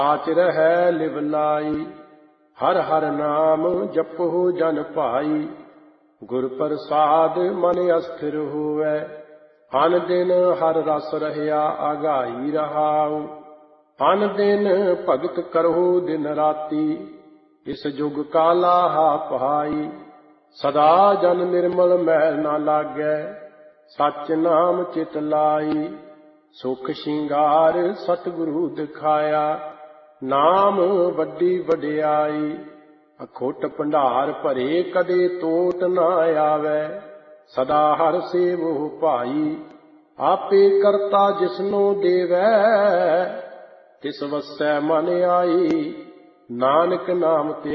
ਆਚ ਰਹਿ ਲਿਵ ਲਾਈ। ਹਰ ਹਰ ਨਾਮ ਜਪਹੁ ਜਨ ਭਾਈ। ਗੁਰ ਪ੍ਰਸਾਦ ਮਨ ਅਸਥਿਰ ਹੋਵੈ। ਅਨ ਦਿਨ ਹਰ ਰਸ ਰਹਿਆ ਆਗਾਈ ਰਹਾਉ। ਅਨ ਦਿਨ ਭਗਤ ਕਰਹੁ ਦਿਨ ਰਾਤੀ। ਇਸ ਜੁਗ ਕਾਲਾ ਪਹਾਈ। ਸਦਾ ਜਨ ਨਿਰਮਲ ਮੈਲ ਨਾ ਲਾਗੈ। ਸਚ ਨਾਮ ਚਿਤ ਲਾਈ। ਸੁਖ ਸ਼ਿੰਗਾਰ ਸਤਿਗੁਰੂ ਦਿਖਾਇਆ। ਨਾਮ ਵੱਡੀ ਵਡਿਆਈ। ਅਖੁੱਟ ਭੰਡਾਰ ਭਰੇ ਕਦੇ ਟੋਟ ਨਾ ਆਵੈ। ਸਦਾ ਹਰ ਸੇਵਹੁ ਭਾਈ। ਆਪੇ ਕਰਤਾ ਜਿਸਨੂੰ ਦੇਵੈ। ਤਿਸ ਵਸੈ ਮਨ ਆਈ। ਨਾਨਕ ਨਾਮ